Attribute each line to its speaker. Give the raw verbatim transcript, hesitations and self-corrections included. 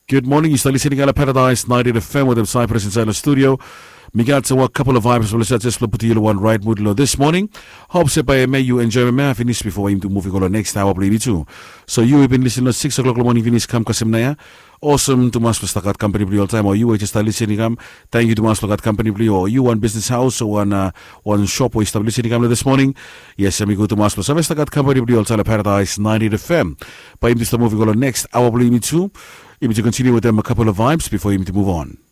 Speaker 1: Good morning. You still listening to Paradise ninety F M with them Cypress inside the studio. We got to a couple of vibes. Well, let's just put you one right mood this morning. Hope say by May you enjoy my finish before him to moving on the next hour play too. So you have been listening at six o'clock in the morning finish come kasim na ya. Awesome to mas pastakat company play all time or you just listening um thank you to mas pastakat company play or you one business house or one uh, one shop or establish listening this morning. Yes, we go to mas pastakat company play all time Paradise ninety F M. By him to moving on the next hour play me too. If you continue with them a couple of vibes before him to move on.